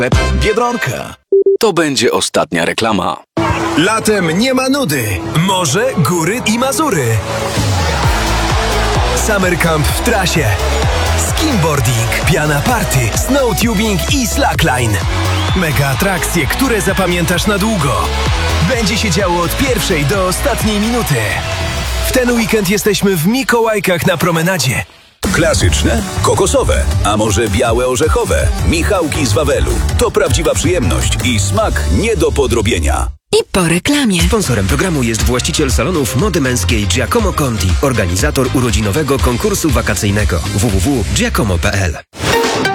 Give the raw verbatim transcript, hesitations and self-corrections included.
Pepu Biedronka. To będzie ostatnia reklama. Latem nie ma nudy. Morze, góry i Mazury. Summer Camp w trasie. Skimboarding, piana party, snowtubing i slackline. Mega atrakcje, które zapamiętasz na długo. Będzie się działo od pierwszej do ostatniej minuty. W ten weekend jesteśmy w Mikołajkach na promenadzie. Klasyczne, kokosowe, a może białe orzechowe. Michałki z Wawelu. To prawdziwa przyjemność i smak nie do podrobienia. I po reklamie. Sponsorem programu jest właściciel salonów mody męskiej Giacomo Conti, organizator urodzinowego konkursu wakacyjnego w w w kropka giacomo kropka p l.